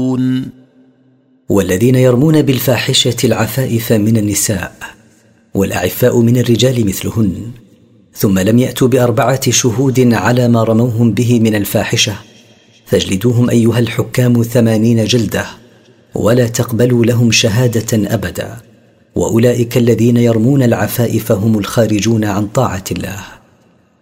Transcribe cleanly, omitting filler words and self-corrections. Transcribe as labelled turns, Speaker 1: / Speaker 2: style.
Speaker 1: يعدلون.
Speaker 2: والذين يرمون بالفاحشة العفائف من النساء والأعفاء من الرجال مثلهن ثم لم يأتوا ب4 شهود على ما رموهم به من الفاحشة فاجلدوهم أيها الحكام 80 جلدة ولا تقبلوا لهم شهادة أبدا، وأولئك الذين يرمون العفائف هم الخارجون عن طاعة الله.